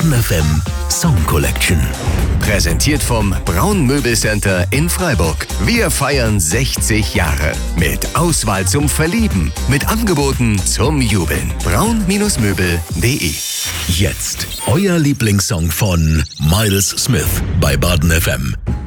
Baden FM Song Collection. Präsentiert vom Braun Möbelcenter in Freiburg. Wir feiern 60 Jahre. Mit Auswahl zum Verlieben. Mit Angeboten zum Jubeln. braun-möbel.de. Jetzt euer Lieblingssong von Miles Smith bei Baden FM.